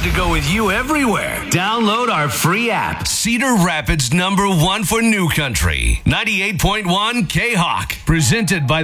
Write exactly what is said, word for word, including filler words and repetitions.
want to go with you everywhere. Download our free app. Cedar Rapids number one for New Country. ninety-eight point one K-Hawk. Presented by